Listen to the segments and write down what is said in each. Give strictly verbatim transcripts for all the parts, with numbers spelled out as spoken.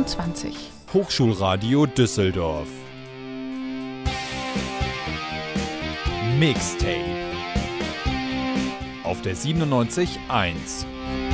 vierundzwanzig. Hochschulradio Düsseldorf. Mixtape. Auf der siebenundneunzig Komma eins.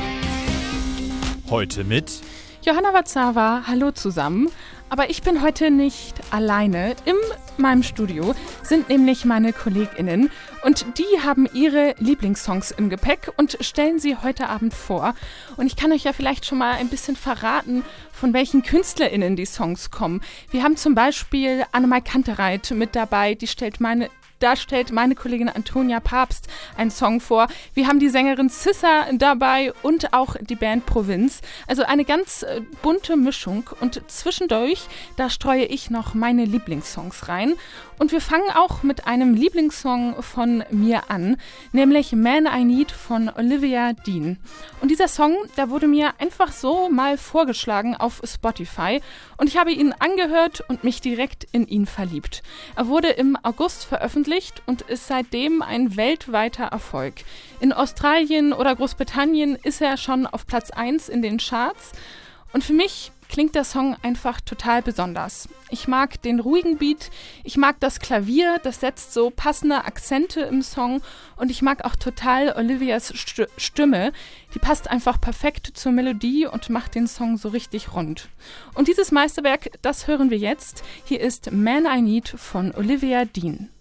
Heute mit Johanna Watzlawa, hallo zusammen. Aber ich bin heute nicht alleine. In meinem Studio sind nämlich meine KollegInnen und die haben ihre Lieblingssongs im Gepäck und stellen sie heute Abend vor. Und ich kann euch ja vielleicht schon mal ein bisschen verraten, von welchen KünstlerInnen die Songs kommen. Wir haben zum Beispiel Annemai Kantereit mit dabei, die stellt meine Da stellt meine Kollegin Antonia Papst einen Song vor. Wir haben die Sängerin Sissa dabei und auch die Band Provinz. Also eine ganz äh, bunte Mischung. Und zwischendurch, da streue ich noch meine Lieblingssongs rein. Und wir fangen auch mit einem Lieblingssong von mir an, nämlich Man I Need von Olivia Dean. Und dieser Song, der wurde mir einfach so mal vorgeschlagen auf Spotify. Und ich habe ihn angehört und mich direkt in ihn verliebt. Er wurde im August veröffentlicht und ist seitdem ein weltweiter Erfolg. In Australien oder Großbritannien ist er schon auf Platz eins in den Charts. Und für mich klingt der Song einfach total besonders. Ich mag den ruhigen Beat, ich mag das Klavier, das setzt so passende Akzente im Song und ich mag auch total Olivias St- Stimme. Die passt einfach perfekt zur Melodie und macht den Song so richtig rund. Und dieses Meisterwerk, das hören wir jetzt. Hier ist Man I Need von Olivia Dean.